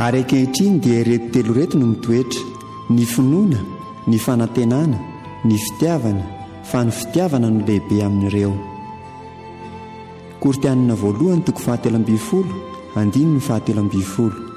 Ary ankehitriny dia reto telo reto no mitoetra: ny finoana, ny fanantenana, ny fitiavana, fa ny fitiavana no lehibe amin'ireo. Korinthianina voalohany 7:1, andiny ny 7.